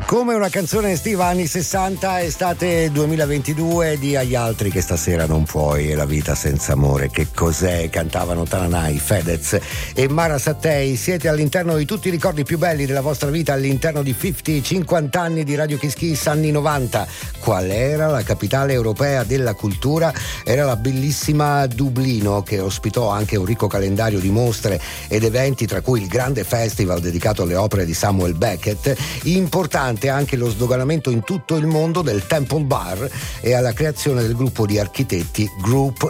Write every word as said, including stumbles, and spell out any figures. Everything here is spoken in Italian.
Come una canzone estiva anni sessanta, estate duemilaventidue di Agli altri che stasera non puoi e la vita senza amore. Che cos'è? Cantavano Tananai, Fedez e Mara Sattei. Siete all'interno di tutti i ricordi più belli della vostra vita, all'interno di cinquanta, cinquanta anni di Radio Kiss Kiss anni novanta. Qual era la capitale europea della cultura? Era la bellissima Dublino, che ospitò anche un ricco calendario di mostre ed eventi, tra cui il grande festival dedicato alle opere di Samuel Beckett. Importante anche lo sdoganamento in tutto il mondo del Temple Bar e alla creazione del gruppo di architetti Group